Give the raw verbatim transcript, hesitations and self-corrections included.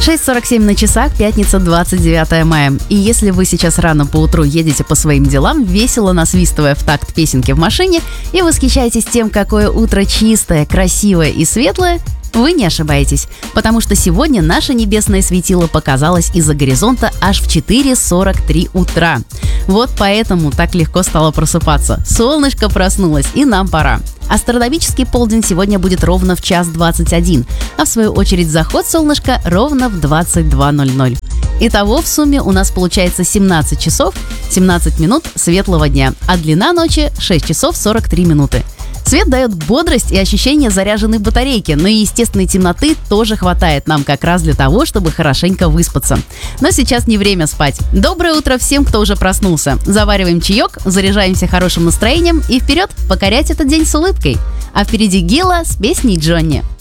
шесть сорок семь на часах, пятница, двадцать девятое мая. И если вы сейчас рано поутру едете по своим делам, весело насвистывая в такт песенки в машине и восхищаетесь тем, какое утро чистое, красивое и светлое, вы не ошибаетесь, потому что сегодня наше небесное светило показалось из-за горизонта аж в четыре сорок три утра. Вот поэтому так легко стало просыпаться. Солнышко проснулось, и нам пора. Астрономический полдень сегодня будет ровно в час двадцать один, а в свою очередь заход солнышка ровно в двадцать два ноль ноль. Итого в сумме у нас получается семнадцать часов семнадцать минут светлого дня, а длина ночи шесть часов сорок три минуты. Свет дает бодрость и ощущение заряженной батарейки, но и естественной темноты тоже хватает нам как раз для того, чтобы хорошенько выспаться. Но сейчас не время спать. Доброе утро всем, кто уже проснулся. Завариваем чаек, заряжаемся хорошим настроением и вперед покорять этот день с улыбкой. А впереди Гила с песней Джонни.